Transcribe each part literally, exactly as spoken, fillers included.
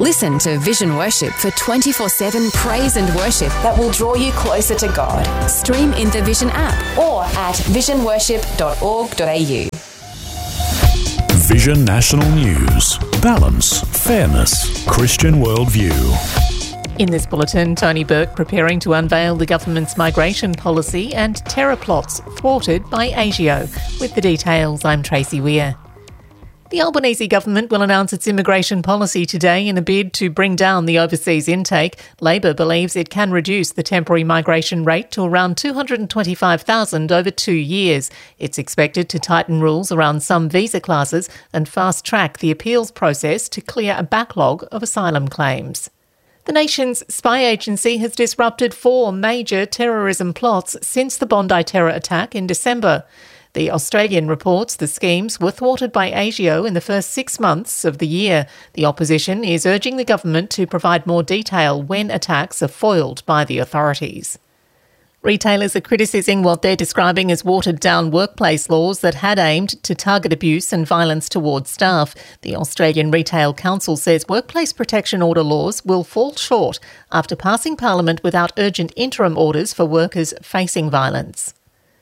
Listen to Vision Worship for twenty-four seven praise and worship that will draw you closer to God. Stream in the Vision app or at vision worship dot org dot a u. Vision National News. Balance, fairness, Christian worldview. In this bulletin, Tony Burke preparing to unveil the government's migration policy and terror plots thwarted by ASIO. With the details, I'm Tracy Weir. The Albanese government will announce its immigration policy today in a bid to bring down the overseas intake. Labor believes it can reduce the temporary migration rate to around two hundred twenty-five thousand over two years. It's expected to tighten rules around some visa classes and fast-track the appeals process to clear a backlog of asylum claims. The nation's spy agency has disrupted four major terrorism plots since the Bondi terror attack in December. The Australian reports the schemes were thwarted by ASIO in the first six months of the year. The opposition is urging the government to provide more detail when attacks are foiled by the authorities. Retailers are criticising what they're describing as watered-down workplace laws that had aimed to target abuse and violence towards staff. The Australian Retail Council says workplace protection order laws will fall short after passing Parliament without urgent interim orders for workers facing violence.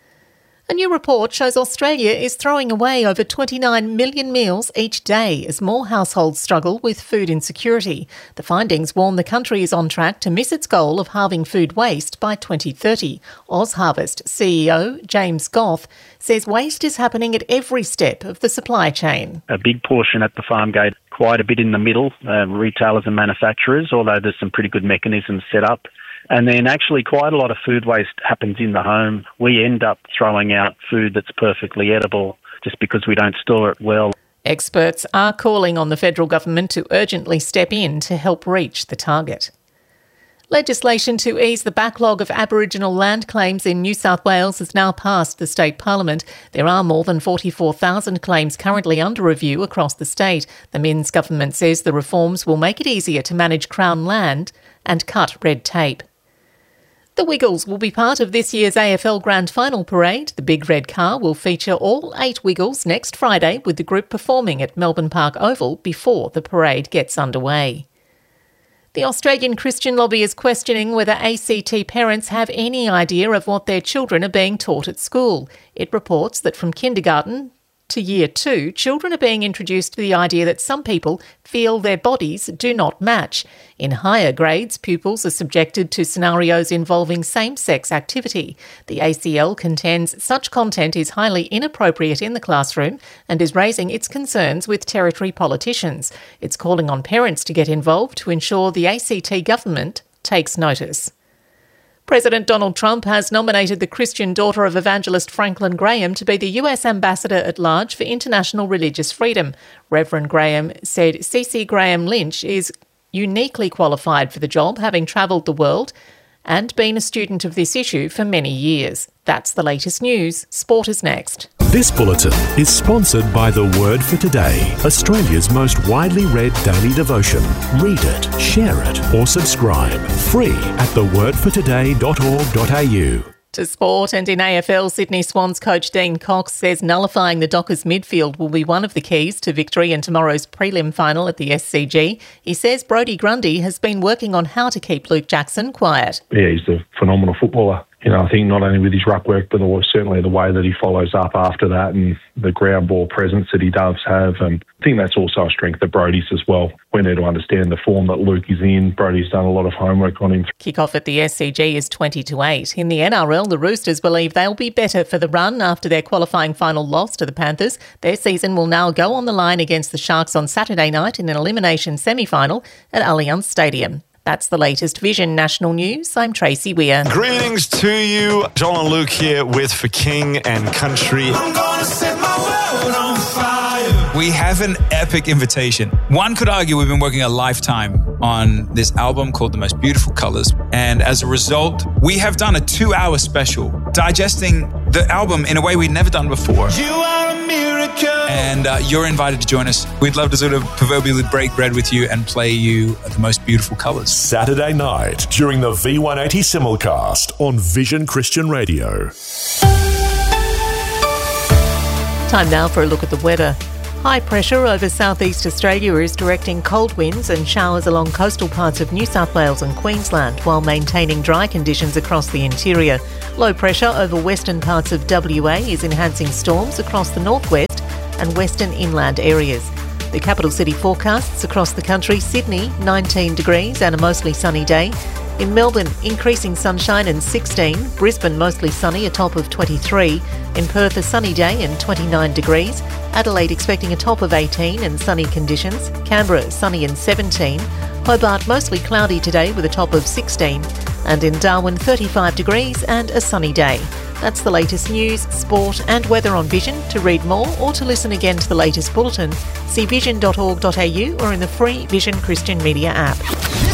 A new report shows Australia is throwing away over twenty-nine million meals each day as more households struggle with food insecurity. The findings warn the country is on track to miss its goal of halving food waste by twenty thirty. OzHarvest C E O James Goth says waste is happening at every step of the supply chain. A big portion at the farm gate, quite a bit in the middle, uh, retailers and manufacturers, although there's some pretty good mechanisms set up. And then actually quite a lot of food waste happens in the home. We end up throwing out food that's perfectly edible just because we don't store it well. Experts are calling on the federal government to urgently step in to help reach the target. Legislation to ease the backlog of Aboriginal land claims in New South Wales has now passed the state parliament. There are more than forty-four thousand claims currently under review across the state. The Minns government says the reforms will make it easier to manage Crown land and cut red tape. The Wiggles will be part of this year's A F L Grand Final parade. The Big Red Car will feature all eight Wiggles next Friday, with the group performing at Melbourne Park Oval before the parade gets underway. The Australian Christian Lobby is questioning whether A C T parents have any idea of what their children are being taught at school. It reports that from kindergarten to year two, children are being introduced to the idea that some people feel their bodies do not match. In higher grades, pupils are subjected to scenarios involving same-sex activity. The A C L contends such content is highly inappropriate in the classroom and is raising its concerns with territory politicians. It's calling on parents to get involved to ensure the A C T government takes notice. President Donald Trump has nominated the Christian daughter of evangelist Franklin Graham to be the U S ambassador at large for international religious freedom. Reverend Graham said C C Graham Lynch is uniquely qualified for the job, having travelled the world and been a student of this issue for many years. That's the latest news. Sport is next. This bulletin is sponsored by The Word for Today, Australia's most widely read daily devotion. Read it, share it, or subscribe. Free at the word for today dot org dot a u. To sport, and in A F L, Sydney Swans coach Dean Cox says nullifying the Dockers midfield will be one of the keys to victory in tomorrow's prelim final at the S C G. He says Brodie Grundy has been working on how to keep Luke Jackson quiet. Yeah, he's a phenomenal footballer. You know, I think not only with his ruck work, but certainly the way that he follows up after that and the ground ball presence that he does have. And I think that's also a strength of Brodie's as well. We need to understand the form that Luke is in. Brodie's done a lot of homework on him. Kick-off at the S C G is twenty to eight. In the N R L, the Roosters believe they'll be better for the run after their qualifying final loss to the Panthers. Their season will now go on the line against the Sharks on Saturday night in an elimination semi-final at Allianz Stadium. That's the latest Vision National News. I'm Tracy Weir. Greetings to you. John and Luke here with For King and Country. I'm gonna set my world on fire. We have an epic invitation. One could argue we've been working a lifetime on this album called The Most Beautiful Colours. And as a result, we have done a two-hour special digesting the album in a way we'd never done before. You are a miracle. And uh, you're invited to join us. We'd love to sort of proverbially break bread with you and play you The Most Beautiful Colours. Saturday night during the V one eighty simulcast on Vision Christian Radio. Time now for a look at the weather. High pressure over southeast Australia is directing cold winds and showers along coastal parts of New South Wales and Queensland while maintaining dry conditions across the interior. Low pressure over western parts of W A is enhancing storms across the northwest and western inland areas. The capital city forecasts across the country: Sydney nineteen degrees and a mostly sunny day. In Melbourne, increasing sunshine and sixteen. Brisbane, mostly sunny, a top of twenty-three. In Perth, a sunny day and twenty-nine degrees. Adelaide expecting a top of eighteen and sunny conditions. Canberra, sunny and seventeen. Hobart, mostly cloudy today with a top of sixteen. And in Darwin, thirty-five degrees and a sunny day. That's the latest news, sport and weather on Vision. To read more or to listen again to the latest bulletin, see vision dot org dot a u or in the free Vision Christian Media app.